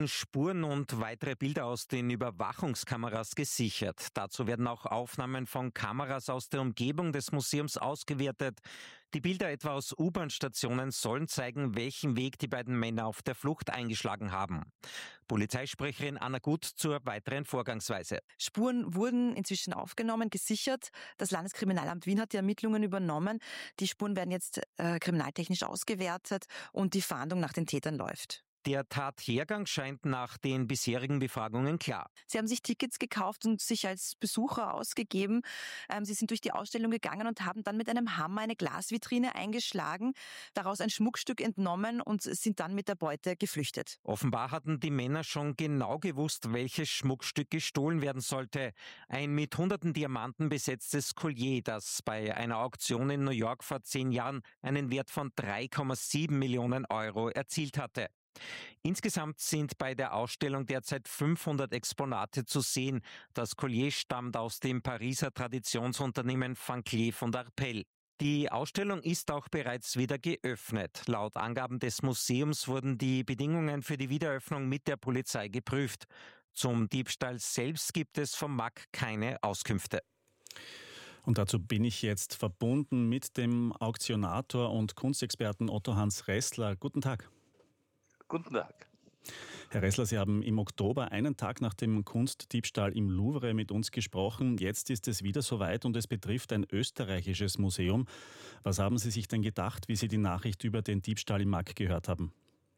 Spuren und weitere Bilder aus den Überwachungskameras gesichert. Dazu werden auch Aufnahmen von Kameras aus der Umgebung des Museums ausgewertet. Die Bilder etwa aus U-Bahn-Stationen sollen zeigen, welchen Weg die beiden Männer auf der Flucht eingeschlagen haben. Polizeisprecherin Anna Gut zur weiteren Vorgangsweise. Spuren wurden inzwischen aufgenommen, gesichert. Das Landeskriminalamt Wien hat die Ermittlungen übernommen. Die Spuren werden jetzt kriminaltechnisch ausgewertet und die Fahndung nach den Tätern läuft. Der Tathergang scheint nach den bisherigen Befragungen klar. Sie haben sich Tickets gekauft und sich als Besucher ausgegeben. Sie sind durch die Ausstellung gegangen und haben dann mit einem Hammer eine Glasvitrine eingeschlagen, daraus ein Schmuckstück entnommen und sind dann mit der Beute geflüchtet. Offenbar hatten die Männer schon genau gewusst, welches Schmuckstück gestohlen werden sollte. Ein mit hunderten Diamanten besetztes Collier, das bei einer Auktion in New York vor 10 Jahren einen Wert von 3,7 Millionen Euro erzielt hatte. Insgesamt sind bei der Ausstellung derzeit 500 Exponate zu sehen. Das Collier stammt aus dem Pariser Traditionsunternehmen Van Cleef & Arpels. Die Ausstellung ist auch bereits wieder geöffnet. Laut Angaben des Museums wurden die Bedingungen für die Wiedereröffnung mit der Polizei geprüft. Zum Diebstahl selbst gibt es vom MAK keine Auskünfte. Und dazu bin ich jetzt verbunden mit dem Auktionator und Kunstexperten Otto Hans Ressler. Guten Tag. Guten Tag. Herr Ressler, Sie haben im Oktober, einen Tag nach dem Kunstdiebstahl im Louvre, mit uns gesprochen. Jetzt ist es wieder soweit und es betrifft ein österreichisches Museum. Was haben Sie sich denn gedacht, wie Sie die Nachricht über den Diebstahl im MAK gehört haben?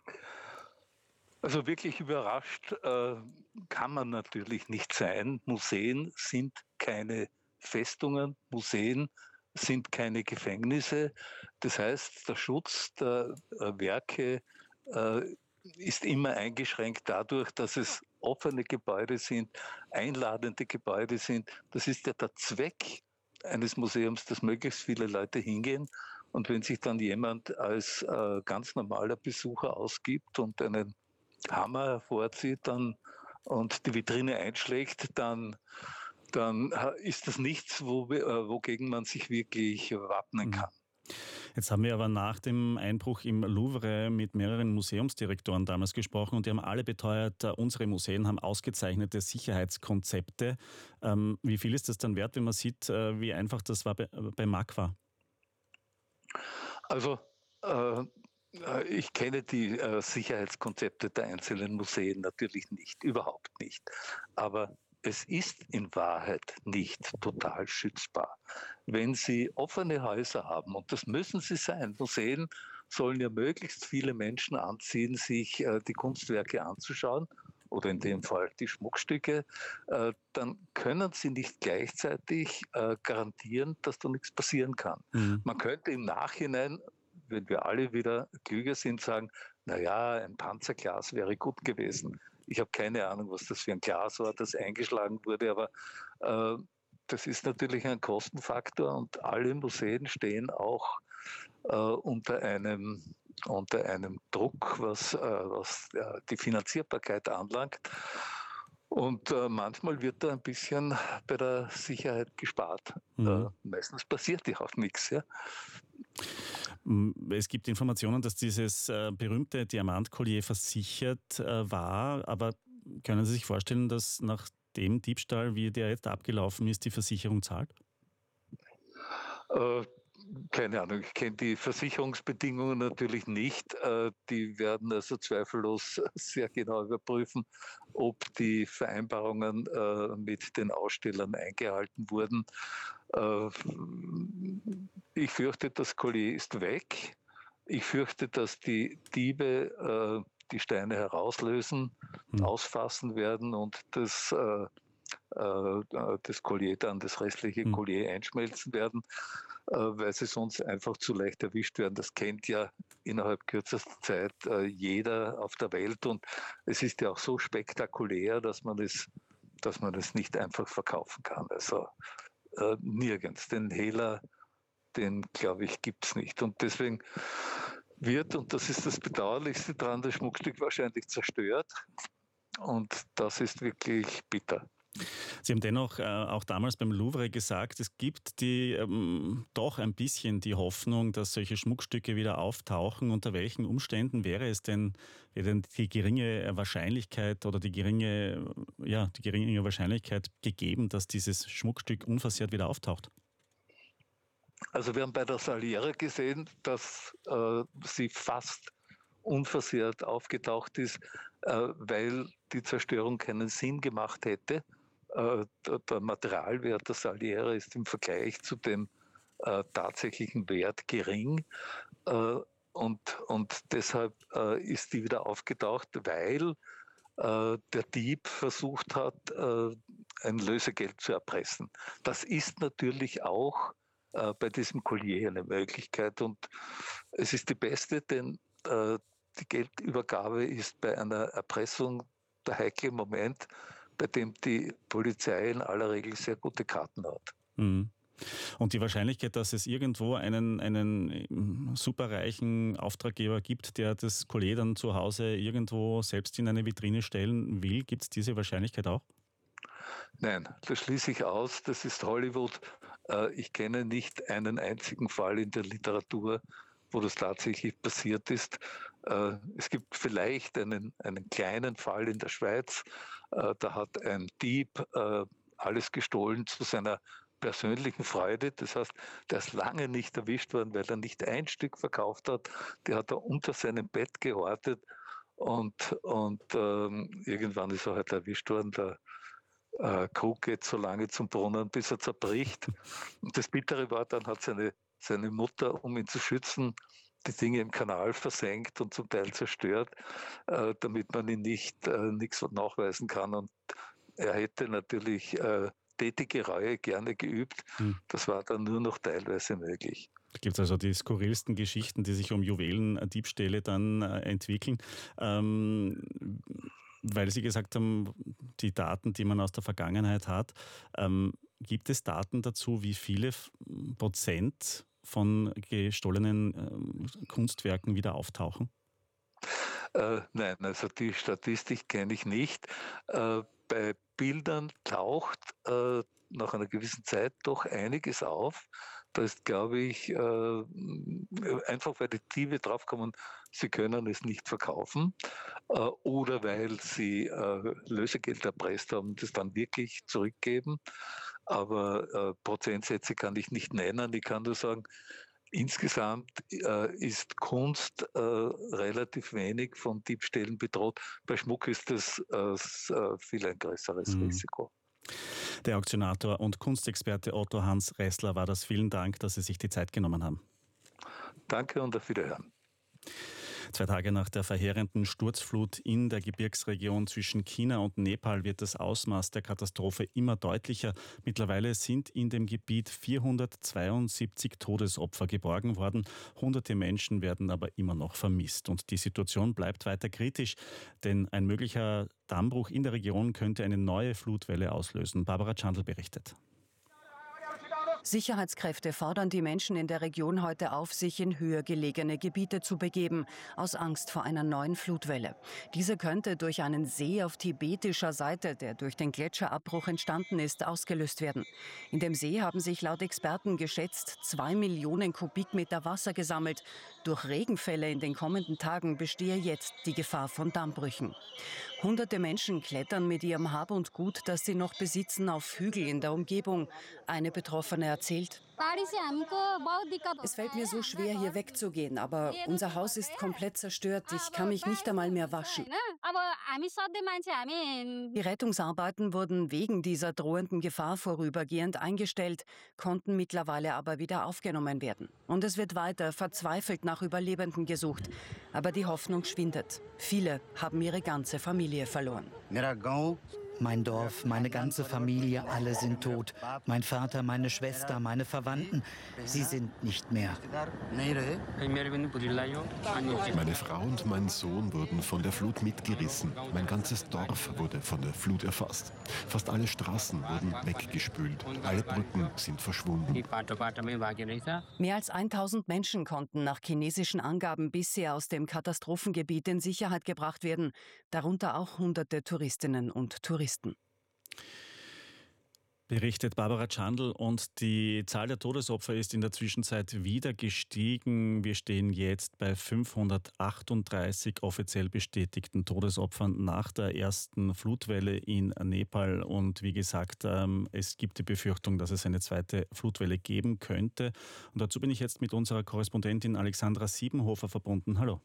Also wirklich überrascht kann man natürlich nicht sein. Museen sind keine Festungen, Museen sind keine Gefängnisse. Das heißt, der Schutz der Werke ist immer eingeschränkt dadurch, dass es offene Gebäude sind, einladende Gebäude sind. Das ist ja der Zweck eines Museums, dass möglichst viele Leute hingehen. Und wenn sich dann jemand als ganz normaler Besucher ausgibt und einen Hammer hervorzieht und die Vitrine einschlägt, dann ist das nichts, wogegen man sich wirklich wappnen kann. Jetzt haben wir aber nach dem Einbruch im Louvre mit mehreren Museumsdirektoren damals gesprochen und die haben alle beteuert, unsere Museen haben ausgezeichnete Sicherheitskonzepte. Wie viel ist das dann wert, wenn man sieht, wie einfach das war bei MAK war? Also ich kenne die Sicherheitskonzepte der einzelnen Museen natürlich nicht, überhaupt nicht. Aber es ist in Wahrheit nicht total schützbar. Wenn Sie offene Häuser haben, und das müssen sie sein, Museen sollen ja möglichst viele Menschen anziehen, sich die Kunstwerke anzuschauen, oder in dem Fall die Schmuckstücke, dann können sie nicht gleichzeitig garantieren, dass da nichts passieren kann. Man könnte im Nachhinein, wenn wir alle wieder klüger sind, sagen, naja, ein Panzerglas wäre gut gewesen. Ich habe keine Ahnung, was das für ein Glas war, das eingeschlagen wurde, aber das ist natürlich ein Kostenfaktor und alle Museen stehen auch unter einem Druck, was die Finanzierbarkeit anlangt. Und manchmal wird da ein bisschen bei der Sicherheit gespart. Meistens passiert ja auch nichts. Ja? Es gibt Informationen, dass dieses berühmte Diamantkollier versichert war, aber können Sie sich vorstellen, dass nach dem Diebstahl, wie der jetzt abgelaufen ist, die Versicherung zahlt? Keine Ahnung, ich kenne die Versicherungsbedingungen natürlich nicht. Die werden also zweifellos sehr genau überprüfen, ob die Vereinbarungen mit den Ausstellern eingehalten wurden. Ich fürchte, das Collier ist weg. Ich fürchte, dass die Diebe die Steine herauslösen, ausfassen werden und das Collier dann, das restliche Collier einschmelzen werden, weil sie sonst einfach zu leicht erwischt werden. Das kennt ja innerhalb kürzester Zeit jeder auf der Welt und es ist ja auch so spektakulär, dass man es nicht einfach verkaufen kann. Also nirgends. Den Hehler, den glaube ich, gibt es nicht. Und deswegen wird, und das ist das Bedauerlichste daran, das Schmuckstück wahrscheinlich zerstört. Und das ist wirklich bitter. Sie haben dennoch auch damals beim Louvre gesagt, es gibt doch ein bisschen die Hoffnung, dass solche Schmuckstücke wieder auftauchen. Unter welchen Umständen wäre denn die geringe Wahrscheinlichkeit oder die geringe Wahrscheinlichkeit gegeben, dass dieses Schmuckstück unversehrt wieder auftaucht? Also wir haben bei der Saliera gesehen, dass sie fast unversehrt aufgetaucht ist, weil die Zerstörung keinen Sinn gemacht hätte. Der Materialwert der Saliera ist im Vergleich zu dem tatsächlichen Wert gering. Und deshalb ist die wieder aufgetaucht, weil der Dieb versucht hat, ein Lösegeld zu erpressen. Das ist natürlich auch bei diesem Collier eine Möglichkeit. Und es ist die beste, denn die Geldübergabe ist bei einer Erpressung der heikle Moment, bei dem die Polizei in aller Regel sehr gute Karten hat. Mhm. Und die Wahrscheinlichkeit, dass es irgendwo einen superreichen Auftraggeber gibt, der das Collier dann zu Hause irgendwo selbst in eine Vitrine stellen will, gibt es diese Wahrscheinlichkeit auch? Nein, das schließe ich aus. Das ist Hollywood. Ich kenne nicht einen einzigen Fall in der Literatur, wo das tatsächlich passiert ist. Es gibt vielleicht einen kleinen Fall in der Schweiz. Da hat ein Dieb alles gestohlen zu seiner persönlichen Freude. Das heißt, der ist lange nicht erwischt worden, weil er nicht ein Stück verkauft hat. Die hat er unter seinem Bett gehortet und irgendwann ist er halt erwischt worden. Der Krug geht so lange zum Brunnen, bis er zerbricht. Und das Bittere war, dann hat seine Mutter, um ihn zu schützen, die Dinge im Kanal versenkt und zum Teil zerstört, damit man ihn nichts nachweisen kann. Und er hätte natürlich tätige Reue gerne geübt. Das war dann nur noch teilweise möglich. Da gibt es also die skurrilsten Geschichten, die sich um Juwelendiebstähle dann entwickeln. Weil Sie gesagt haben, die Daten, die man aus der Vergangenheit hat, gibt es Daten dazu, wie viele Prozent von gestohlenen Kunstwerken wieder auftauchen? Nein, also die Statistik kenne ich nicht. Bei Bildern taucht nach einer gewissen Zeit doch einiges auf. Da ist, glaube ich, einfach weil die Diebe draufkommen, sie können es nicht verkaufen oder weil sie Lösegeld erpresst haben, das dann wirklich zurückgeben. Aber Prozentsätze kann ich nicht nennen. Ich kann nur sagen, insgesamt ist Kunst relativ wenig von Diebstählen bedroht. Bei Schmuck ist das viel ein größeres Risiko. Der Auktionator und Kunstexperte Otto Hans Ressler war das. Vielen Dank, dass Sie sich die Zeit genommen haben. Danke und auf Wiederhören. 2 Tage nach der verheerenden Sturzflut in der Gebirgsregion zwischen China und Nepal wird das Ausmaß der Katastrophe immer deutlicher. Mittlerweile sind in dem Gebiet 472 Todesopfer geborgen worden. Hunderte Menschen werden aber immer noch vermisst. Und die Situation bleibt weiter kritisch, denn ein möglicher Dammbruch in der Region könnte eine neue Flutwelle auslösen. Barbara Chandl berichtet. Sicherheitskräfte fordern die Menschen in der Region heute auf, sich in höher gelegene Gebiete zu begeben, aus Angst vor einer neuen Flutwelle. Diese könnte durch einen See auf tibetischer Seite, der durch den Gletscherabbruch entstanden ist, ausgelöst werden. In dem See haben sich laut Experten geschätzt 2 Millionen Kubikmeter Wasser gesammelt. Durch Regenfälle in den kommenden Tagen bestehe jetzt die Gefahr von Dammbrüchen. Hunderte Menschen klettern mit ihrem Hab und Gut, das sie noch besitzen, auf Hügel in der Umgebung. Eine Betroffene erzählt: Es fällt mir so schwer, hier wegzugehen, aber unser Haus ist komplett zerstört. Ich kann mich nicht einmal mehr waschen. Die Rettungsarbeiten wurden wegen dieser drohenden Gefahr vorübergehend eingestellt, konnten mittlerweile aber wieder aufgenommen werden. Und es wird weiter verzweifelt nach Überlebenden gesucht. Aber die Hoffnung schwindet. Viele haben ihre ganze Familie verloren. Mein Dorf, meine ganze Familie, alle sind tot. Mein Vater, meine Schwester, meine Verwandten, sie sind nicht mehr. Meine Frau und mein Sohn wurden von der Flut mitgerissen. Mein ganzes Dorf wurde von der Flut erfasst. Fast alle Straßen wurden weggespült. Alle Brücken sind verschwunden. Mehr als 1000 Menschen konnten nach chinesischen Angaben bisher aus dem Katastrophengebiet in Sicherheit gebracht werden, darunter auch hunderte Touristinnen und Touristen. Berichtet Barbara Chandl, und die Zahl der Todesopfer ist in der Zwischenzeit wieder gestiegen. Wir stehen jetzt bei 538 offiziell bestätigten Todesopfern nach der ersten Flutwelle in Nepal. Und wie gesagt, es gibt die Befürchtung, dass es eine zweite Flutwelle geben könnte. Und dazu bin ich jetzt mit unserer Korrespondentin Alexandra Siebenhofer verbunden. Hallo.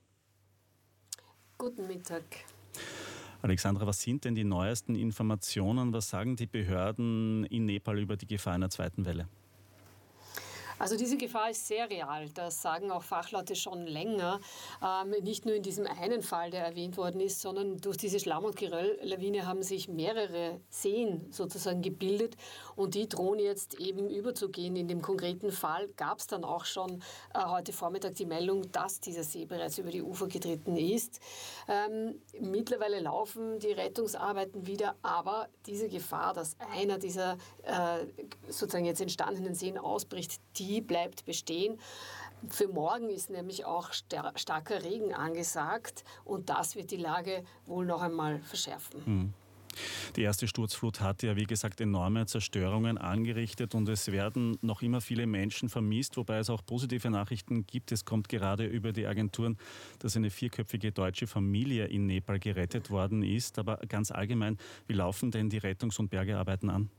Guten Mittag. Alexandra, was sind denn die neuesten Informationen? Was sagen die Behörden in Nepal über die Gefahr einer zweiten Welle? Also diese Gefahr ist sehr real, das sagen auch Fachleute schon länger. Nicht nur in diesem einen Fall, der erwähnt worden ist, sondern durch diese Schlamm- und Geröll-Lawine haben sich mehrere Seen sozusagen gebildet und die drohen jetzt eben überzugehen. In dem konkreten Fall gab es dann auch schon heute Vormittag die Meldung, dass dieser See bereits über die Ufer getreten ist. Mittlerweile laufen die Rettungsarbeiten wieder, aber diese Gefahr, dass einer dieser sozusagen jetzt entstandenen Seen ausbricht, die bleibt bestehen. Für morgen ist nämlich auch starker Regen angesagt und das wird die Lage wohl noch einmal verschärfen. Die erste Sturzflut hat ja, wie gesagt, enorme Zerstörungen angerichtet und es werden noch immer viele Menschen vermisst, wobei es auch positive Nachrichten gibt. Es kommt gerade über die Agenturen, dass eine 4-köpfige deutsche Familie in Nepal gerettet worden ist. Aber ganz allgemein, wie laufen denn die Rettungs- und Bergearbeiten an?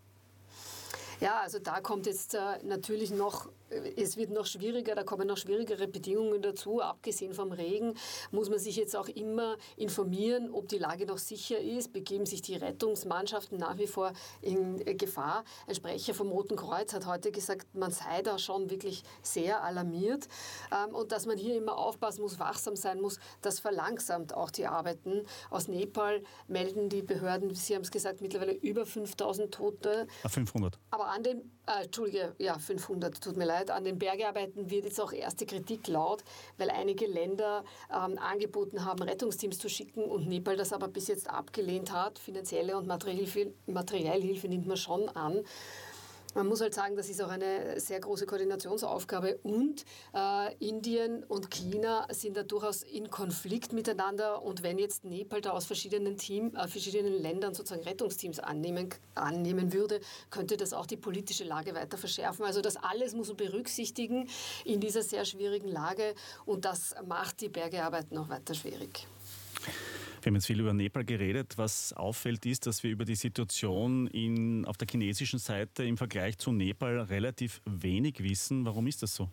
Ja, also da kommt jetzt natürlich noch, es wird noch schwieriger, da kommen noch schwierigere Bedingungen dazu. Abgesehen vom Regen muss man sich jetzt auch immer informieren, ob die Lage noch sicher ist. Begeben sich die Rettungsmannschaften nach wie vor in Gefahr? Ein Sprecher vom Roten Kreuz hat heute gesagt, man sei da schon wirklich sehr alarmiert. Und dass man hier immer aufpassen muss, wachsam sein muss, das verlangsamt auch die Arbeiten. Aus Nepal melden die Behörden, Sie haben es gesagt, mittlerweile über 5000 Tote. 500. Aber an den, 500, tut mir leid, an den Bergearbeiten wird jetzt auch erste Kritik laut, weil einige Länder angeboten haben, Rettungsteams zu schicken und Nepal das aber bis jetzt abgelehnt hat. Finanzielle und Materiellhilfe nimmt man schon an. Man muss halt sagen, das ist auch eine sehr große Koordinationsaufgabe und Indien und China sind da durchaus in Konflikt miteinander und wenn jetzt Nepal da aus verschiedenen Ländern sozusagen Rettungsteams annehmen würde, könnte das auch die politische Lage weiter verschärfen. Also das alles muss man berücksichtigen in dieser sehr schwierigen Lage und das macht die Bergearbeiten noch weiter schwierig. Wir haben jetzt viel über Nepal geredet. Was auffällt, ist, dass wir über die Situation auf der chinesischen Seite im Vergleich zu Nepal relativ wenig wissen. Warum ist das so?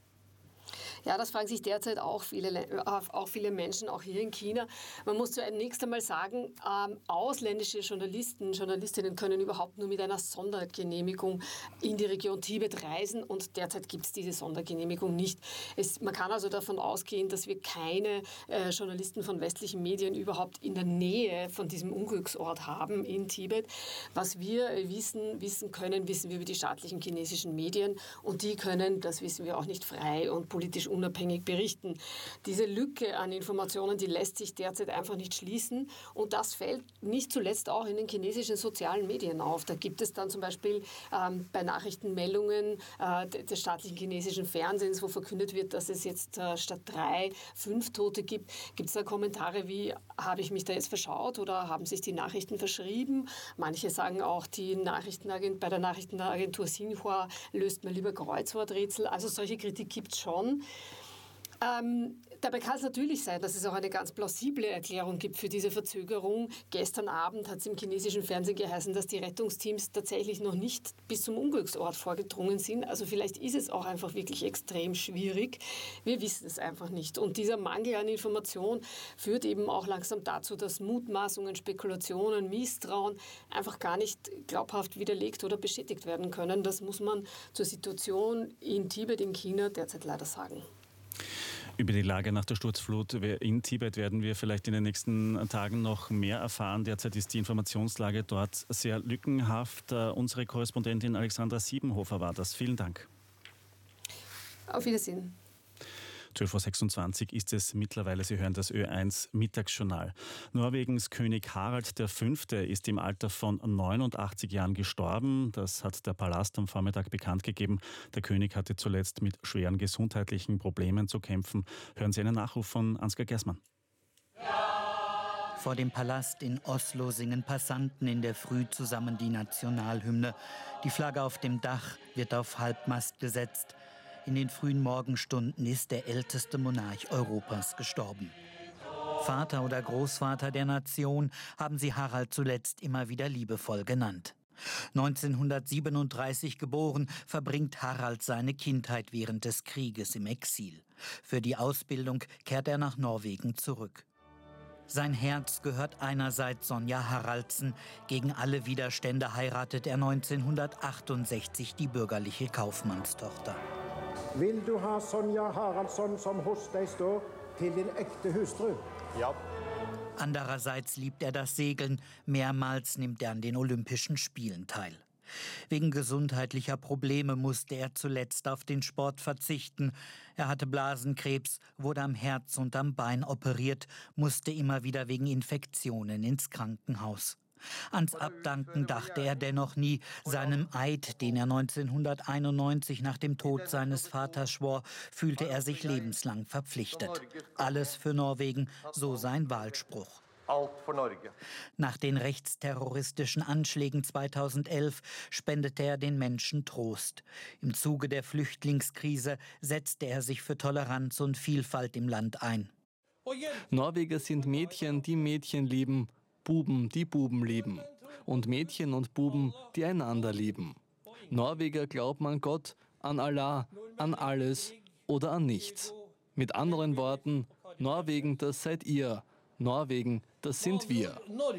Ja, das fragen sich derzeit auch viele Menschen, auch hier in China. Man muss zunächst einmal sagen, ausländische Journalistinnen können überhaupt nur mit einer Sondergenehmigung in die Region Tibet reisen und derzeit gibt es diese Sondergenehmigung nicht. Man kann also davon ausgehen, dass wir keine Journalisten von westlichen Medien überhaupt in der Nähe von diesem Unglücksort haben in Tibet. Was wir wissen können, wissen wir über die staatlichen chinesischen Medien und die können, das wissen wir auch nicht frei und politisch unabhängig berichten. Diese Lücke an Informationen, die lässt sich derzeit einfach nicht schließen und das fällt nicht zuletzt auch in den chinesischen sozialen Medien auf. Da gibt es dann zum Beispiel bei Nachrichtenmeldungen des staatlichen chinesischen Fernsehens, wo verkündet wird, dass es jetzt statt 3 5 Tote gibt, gibt es da Kommentare wie, habe ich mich da jetzt verschaut oder haben sich die Nachrichten verschrieben? Manche sagen auch, bei der Nachrichtenagentur Xinhua löst man lieber Kreuzworträtsel. Also solche Kritik gibt es schon. Dabei kann es natürlich sein, dass es auch eine ganz plausible Erklärung gibt für diese Verzögerung. Gestern Abend hat es im chinesischen Fernsehen geheißen, dass die Rettungsteams tatsächlich noch nicht bis zum Unglücksort vorgedrungen sind. Also vielleicht ist es auch einfach wirklich extrem schwierig. Wir wissen es einfach nicht. Und dieser Mangel an Information führt eben auch langsam dazu, dass Mutmaßungen, Spekulationen, Misstrauen einfach gar nicht glaubhaft widerlegt oder bestätigt werden können. Das muss man zur Situation in Tibet, in China derzeit leider sagen. Über die Lage nach der Sturzflut in Tibet werden wir vielleicht in den nächsten Tagen noch mehr erfahren. Derzeit ist die Informationslage dort sehr lückenhaft. Unsere Korrespondentin Alexandra Siebenhofer war das. Vielen Dank. Auf Wiedersehen. 12.26 Uhr ist es mittlerweile. Sie hören das Ö1 Mittagsjournal. Norwegens König Harald V. ist im Alter von 89 Jahren gestorben. Das hat der Palast am Vormittag bekannt gegeben. Der König hatte zuletzt mit schweren gesundheitlichen Problemen zu kämpfen. Hören Sie einen Nachruf von Ansgar Gersmann. Vor dem Palast in Oslo singen Passanten in der Früh zusammen die Nationalhymne. Die Flagge auf dem Dach wird auf Halbmast gesetzt. In den frühen Morgenstunden ist der älteste Monarch Europas gestorben. Vater oder Großvater der Nation haben sie Harald zuletzt immer wieder liebevoll genannt. 1937 geboren, verbringt Harald seine Kindheit während des Krieges im Exil. Für die Ausbildung kehrt er nach Norwegen zurück. Sein Herz gehört einerseits Sonja Haraldsen. Gegen alle Widerstände heiratet er 1968 die bürgerliche Kaufmannstochter. Will du ha Sonja Haraldsson som hos deg står til din ekte hustru? Ja. Andererseits liebt er das Segeln. Mehrmals nimmt er an den Olympischen Spielen teil. Wegen gesundheitlicher Probleme musste er zuletzt auf den Sport verzichten. Er hatte Blasenkrebs, wurde am Herz und am Bein operiert, musste immer wieder wegen Infektionen ins Krankenhaus. Ans Abdanken dachte er dennoch nie. Seinem Eid, den er 1991 nach dem Tod seines Vaters schwor, fühlte er sich lebenslang verpflichtet. Alles für Norwegen, so sein Wahlspruch. Nach den rechtsterroristischen Anschlägen 2011 spendete er den Menschen Trost. Im Zuge der Flüchtlingskrise setzte er sich für Toleranz und Vielfalt im Land ein. Norweger sind Mädchen, die Mädchen lieben, Buben, die Buben lieben. Und Mädchen und Buben, die einander lieben. Norweger glauben an Gott, an Allah, an alles oder an nichts. Mit anderen Worten, Norwegen, das seid ihr. Norwegen, das sind wir.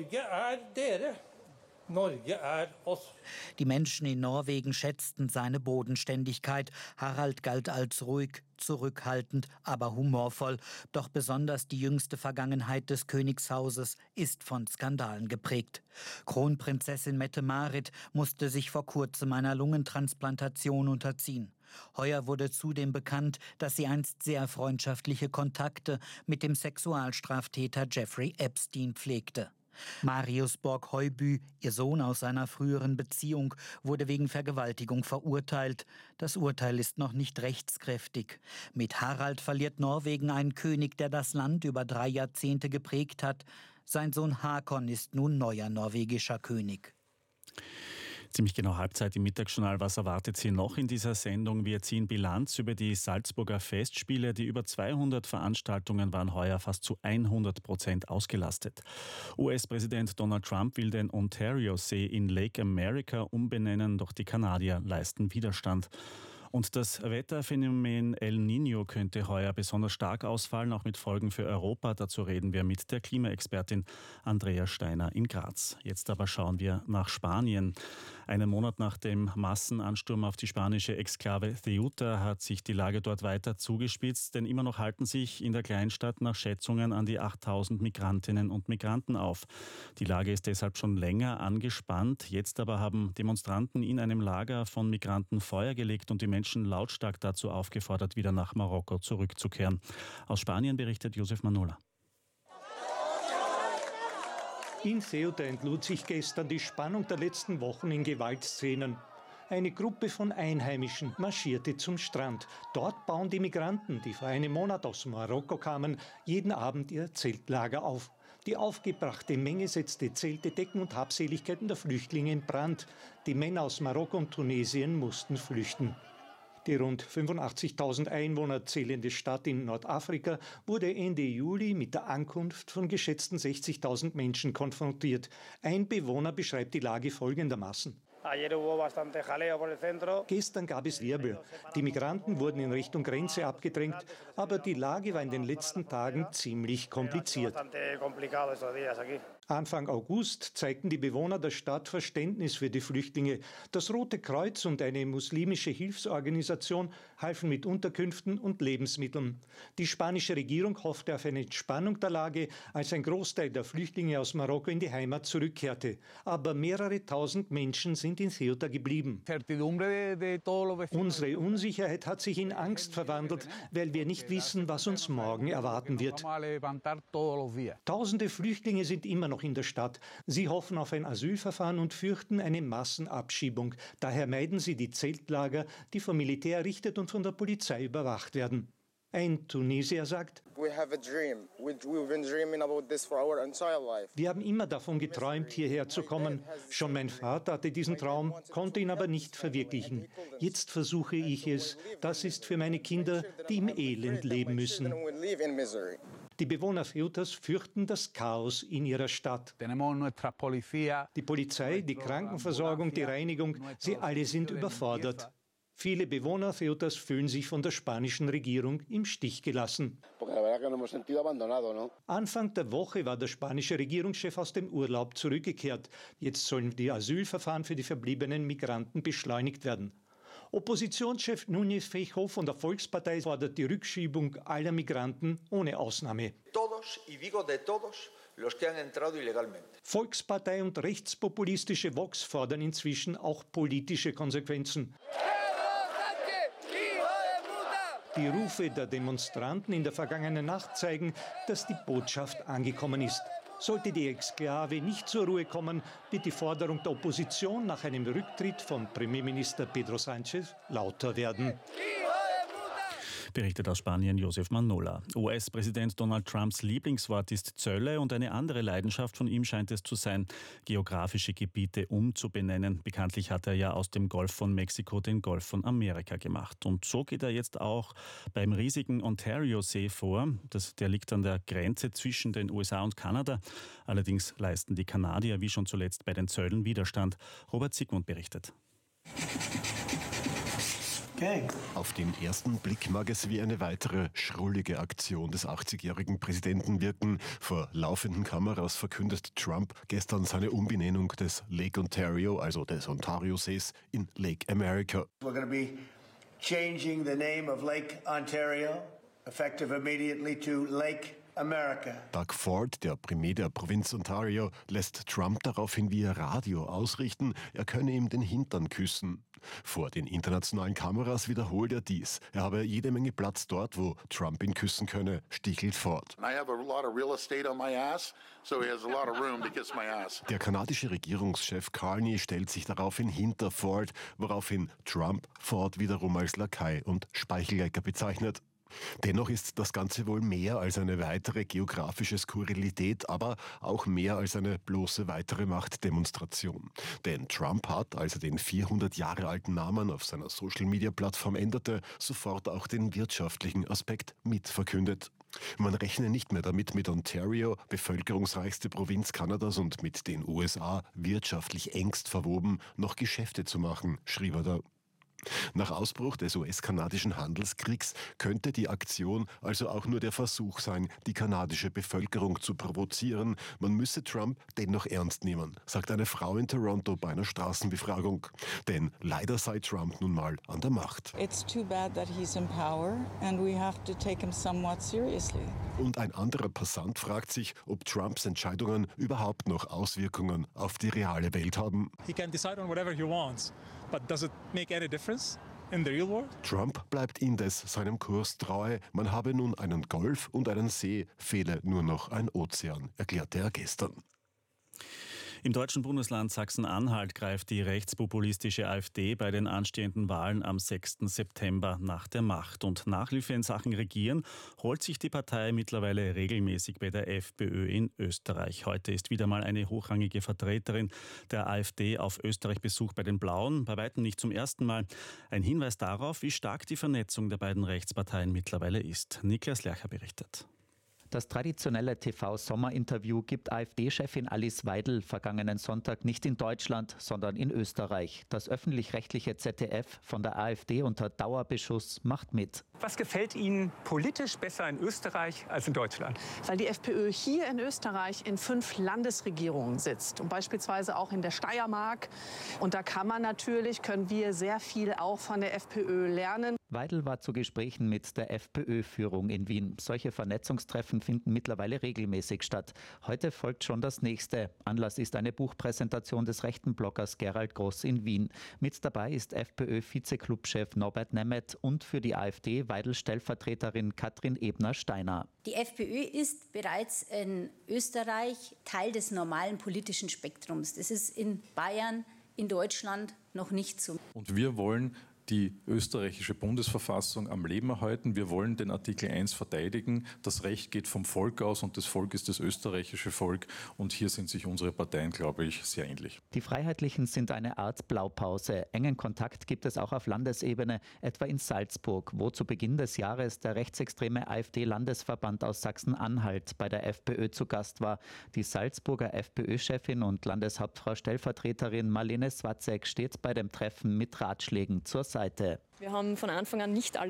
Die Menschen in Norwegen schätzten seine Bodenständigkeit. Harald galt als ruhig, zurückhaltend, aber humorvoll. Doch besonders die jüngste Vergangenheit des Königshauses ist von Skandalen geprägt. Kronprinzessin Mette-Marit musste sich vor kurzem einer Lungentransplantation unterziehen. Heuer wurde zudem bekannt, dass sie einst sehr freundschaftliche Kontakte mit dem Sexualstraftäter Jeffrey Epstein pflegte. Marius Borg-Høiby, ihr Sohn aus seiner früheren Beziehung, wurde wegen Vergewaltigung verurteilt. Das Urteil ist noch nicht rechtskräftig. Mit Harald verliert Norwegen einen König, der das Land über 3 Jahrzehnte geprägt hat. Sein Sohn Hakon ist nun neuer norwegischer König. Ziemlich genau Halbzeit im Mittagsjournal. Was erwartet Sie noch in dieser Sendung? Wir ziehen Bilanz über die Salzburger Festspiele. Die über 200 Veranstaltungen waren heuer fast zu 100% ausgelastet. US-Präsident Donald Trump will den Ontario-See in Lake America umbenennen, doch die Kanadier leisten Widerstand. Und das Wetterphänomen El Niño könnte heuer besonders stark ausfallen, auch mit Folgen für Europa. Dazu reden wir mit der Klimaexpertin Andrea Steiner in Graz. Jetzt aber schauen wir nach Spanien. Einen Monat nach dem Massenansturm auf die spanische Exklave Ceuta hat sich die Lage dort weiter zugespitzt, denn immer noch halten sich in der Kleinstadt nach Schätzungen an die 8000 Migrantinnen und Migranten auf. Die Lage ist deshalb schon länger angespannt. Jetzt aber haben Demonstranten in einem Lager von Migranten Feuer gelegt und die Menschen lautstark dazu aufgefordert, wieder nach Marokko zurückzukehren. Aus Spanien berichtet Josef Manola. In Ceuta entlud sich gestern die Spannung der letzten Wochen in Gewaltszenen. Eine Gruppe von Einheimischen marschierte zum Strand. Dort bauen die Migranten, die vor einem Monat aus Marokko kamen, jeden Abend ihr Zeltlager auf. Die aufgebrachte Menge setzte Zelte, Decken und Habseligkeiten der Flüchtlinge in Brand. Die Männer aus Marokko und Tunesien mussten flüchten. Die rund 85.000 Einwohner zählende Stadt in Nordafrika wurde Ende Juli mit der Ankunft von geschätzten 60.000 Menschen konfrontiert. Ein Bewohner beschreibt die Lage folgendermaßen. Gestern gab es Wirbel. Die Migranten wurden in Richtung Grenze abgedrängt, aber die Lage war in den letzten Tagen ziemlich kompliziert. Anfang August zeigten die Bewohner der Stadt Verständnis für die Flüchtlinge. Das Rote Kreuz und eine muslimische Hilfsorganisation halfen mit Unterkünften und Lebensmitteln. Die spanische Regierung hoffte auf eine Entspannung der Lage, als ein Großteil der Flüchtlinge aus Marokko in die Heimat zurückkehrte. Aber mehrere tausend Menschen sind in Ceuta geblieben. Unsere Unsicherheit hat sich in Angst verwandelt, weil wir nicht wissen, was uns morgen erwarten wird. Tausende Flüchtlinge sind immer noch in der Stadt. Sie hoffen auf ein Asylverfahren und fürchten eine Massenabschiebung. Daher meiden sie die Zeltlager, die vom Militär errichtet und von der Polizei überwacht werden. Ein Tunesier sagt, wir haben immer davon geträumt, hierher zu kommen. Schon mein Vater hatte diesen Traum, konnte ihn aber nicht verwirklichen. Jetzt versuche ich es. Das ist für meine Kinder, die im Elend leben müssen. Die Bewohner Ceutas fürchten das Chaos in ihrer Stadt. Die Polizei, die Krankenversorgung, die Reinigung, sie alle sind überfordert. Viele Bewohner Ceutas fühlen sich von der spanischen Regierung im Stich gelassen. Anfang der Woche war der spanische Regierungschef aus dem Urlaub zurückgekehrt. Jetzt sollen die Asylverfahren für die verbliebenen Migranten beschleunigt werden. Oppositionschef Núñez Feijóo von der Volkspartei fordert die Rückschiebung aller Migranten ohne Ausnahme. Volkspartei und rechtspopulistische Vox fordern inzwischen auch politische Konsequenzen. Die Rufe der Demonstranten in der vergangenen Nacht zeigen, dass die Botschaft angekommen ist. Sollte die Exklave nicht zur Ruhe kommen, wird die Forderung der Opposition nach einem Rücktritt von Premierminister Pedro Sánchez lauter werden. Berichtet aus Spanien Josef Manola. US-Präsident Donald Trumps Lieblingswort ist Zölle und eine andere Leidenschaft von ihm scheint es zu sein, geografische Gebiete umzubenennen. Bekanntlich hat er ja aus dem Golf von Mexiko den Golf von Amerika gemacht. Und so geht er jetzt auch beim riesigen Ontario-See vor. Der liegt an der Grenze zwischen den USA und Kanada. Allerdings leisten die Kanadier, wie schon zuletzt bei den Zöllen, Widerstand. Robert Sigmund berichtet. Auf den ersten Blick mag es wie eine weitere schrullige Aktion des 80-jährigen Präsidenten wirken. Vor laufenden Kameras verkündet Trump gestern seine Umbenennung des Lake Ontario, also des Ontario-Sees, in Lake America. We're going to be changing the name of Lake Ontario, effective immediately to Lake America. Doug Ford, der Premier der Provinz Ontario, lässt Trump daraufhin via Radio ausrichten, er könne ihm den Hintern küssen. Vor den internationalen Kameras wiederholt er dies. Er habe jede Menge Platz dort, wo Trump ihn küssen könne, stichelt Ford. Der kanadische Regierungschef Carney stellt sich daraufhin hinter Ford, woraufhin Trump Ford wiederum als Lakai und Speichellecker bezeichnet. Dennoch ist das Ganze wohl mehr als eine weitere geografische Skurrilität, aber auch mehr als eine bloße weitere Machtdemonstration. Denn Trump hat, als er den 400 Jahre alten Namen auf seiner Social-Media-Plattform änderte, sofort auch den wirtschaftlichen Aspekt mitverkündet. Man rechne nicht mehr damit, mit Ontario, bevölkerungsreichste Provinz Kanadas und mit den USA wirtschaftlich engst verwoben, noch Geschäfte zu machen, schrieb er da. Nach Ausbruch des US-kanadischen Handelskriegs könnte die Aktion also auch nur der Versuch sein, die kanadische Bevölkerung zu provozieren. Man müsse Trump dennoch ernst nehmen, sagt eine Frau in Toronto bei einer Straßenbefragung. Denn leider sei Trump nun mal an der Macht. It's too bad that he's in power and we have to take him somewhat seriously. Und ein anderer Passant fragt sich, ob Trumps Entscheidungen überhaupt noch Auswirkungen auf die reale Welt haben. He can decide on whatever he wants, but does it make any difference? In the real world? Trump bleibt indes seinem Kurs treu. Man habe nun einen Golf und einen See, fehle nur noch ein Ozean, erklärte er gestern. Im deutschen Bundesland Sachsen-Anhalt greift die rechtspopulistische AfD bei den anstehenden Wahlen am 6. September nach der Macht. Und Nachhilfe in Sachen Regieren holt sich die Partei mittlerweile regelmäßig bei der FPÖ in Österreich. Heute ist wieder mal eine hochrangige Vertreterin der AfD auf Österreich-Besuch bei den Blauen, bei weitem nicht zum ersten Mal. Ein Hinweis darauf, wie stark die Vernetzung der beiden Rechtsparteien mittlerweile ist. Niklas Lercher berichtet. Das traditionelle TV-Sommerinterview gibt AfD-Chefin Alice Weidel vergangenen Sonntag nicht in Deutschland, sondern in Österreich. Das öffentlich-rechtliche ZDF von der AfD unter Dauerbeschuss macht mit. Was gefällt Ihnen politisch besser in Österreich als in Deutschland? Weil die FPÖ hier in Österreich in 5 Landesregierungen sitzt und beispielsweise auch in der Steiermark. Und da können wir sehr viel auch von der FPÖ lernen. Weidel war zu Gesprächen mit der FPÖ-Führung in Wien. Solche Vernetzungstreffen finden mittlerweile regelmäßig statt. Heute folgt schon das nächste. Anlass ist eine Buchpräsentation des rechten Bloggers Gerald Gross in Wien. Mit dabei ist FPÖ-Vize-Clubchef Norbert Nemeth und für die AfD Weidel-Stellvertreterin Katrin Ebner-Steiner. Die FPÖ ist bereits in Österreich Teil des normalen politischen Spektrums. Das ist in Bayern, in Deutschland noch nicht so. Und wir wollen die österreichische Bundesverfassung am Leben erhalten. Wir wollen den Artikel 1 verteidigen. Das Recht geht vom Volk aus und das Volk ist das österreichische Volk. Und hier sind sich unsere Parteien, glaube ich, sehr ähnlich. Die Freiheitlichen sind eine Art Blaupause. Engen Kontakt gibt es auch auf Landesebene, etwa in Salzburg, wo zu Beginn des Jahres der rechtsextreme AfD-Landesverband aus Sachsen-Anhalt bei der FPÖ zu Gast war. Die Salzburger FPÖ-Chefin und Landeshauptfrau Stellvertreterin Marlene Swatzek steht bei dem Treffen mit Ratschlägen zur Seite. Wir haben von Anfang an nicht alle